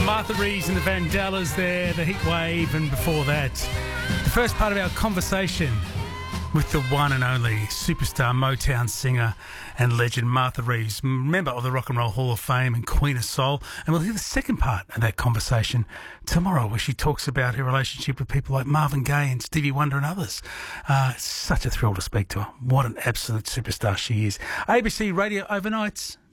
Martha Reeves and the Vandellas there, the Heat Wave, and before that, the first part of our conversation with the one and only superstar Motown singer and legend Martha Reeves, member of the Rock and Roll Hall of Fame and Queen of Soul. And we'll hear the second part of that conversation tomorrow, where she talks about her relationship with people like Marvin Gaye and Stevie Wonder and others. It's such a thrill to speak to her. What an absolute superstar she is. ABC Radio Overnights.